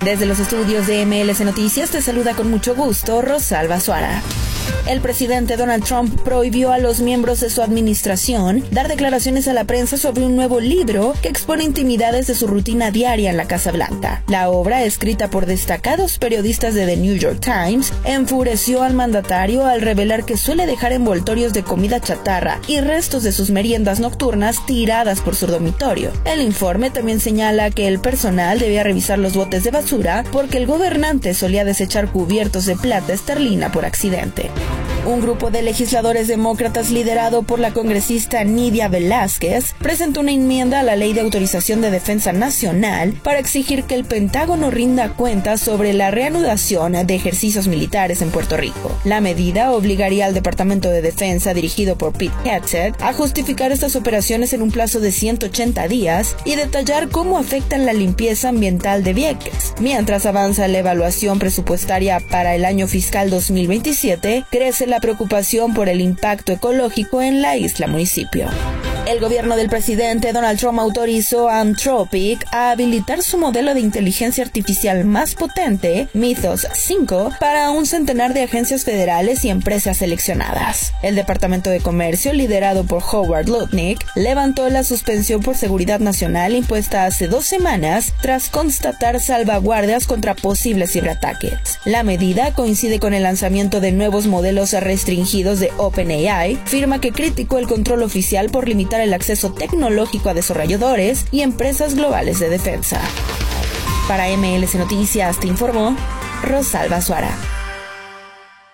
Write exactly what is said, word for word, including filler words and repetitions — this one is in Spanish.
Desde los estudios de M L C Noticias te saluda con mucho gusto Rosalba Suara. El presidente Donald Trump prohibió a los miembros de su administración dar declaraciones a la prensa sobre un nuevo libro que expone intimidades de su rutina diaria en la Casa Blanca. La obra, escrita por destacados periodistas de The New York Times, enfureció al mandatario al revelar que suele dejar envoltorios de comida chatarra y restos de sus meriendas nocturnas tiradas por su dormitorio. El informe también señala que el personal debía revisar los botes de basura porque el gobernante solía desechar cubiertos de plata esterlina por accidente. Un grupo de legisladores demócratas liderado por la congresista Nydia Velázquez presentó una enmienda a la Ley de Autorización de Defensa Nacional para exigir que el Pentágono rinda cuentas sobre la reanudación de ejercicios militares en Puerto Rico. La medida obligaría al Departamento de Defensa, dirigido por Pete Hegseth, a justificar estas operaciones en un plazo de ciento ochenta días y detallar cómo afectan la limpieza ambiental de Vieques. Mientras avanza la evaluación presupuestaria para el año fiscal dos mil veintisiete, crece la preocupación por el impacto ecológico en la isla municipio. El gobierno del presidente Donald Trump autorizó a Anthropic a habilitar su modelo de inteligencia artificial más potente, Mythos cinco, para un centenar de agencias federales y empresas seleccionadas. El Departamento de Comercio, liderado por Howard Lutnick, levantó la suspensión por seguridad nacional impuesta hace dos semanas tras constatar salvaguardias contra posibles ciberataques. La medida coincide con el lanzamiento de nuevos modelos restringidos de OpenAI, firma que criticó el control oficial por limitar el acceso tecnológico a desarrolladores y empresas globales de defensa. Para M L C Noticias te informó Rosalba Suara.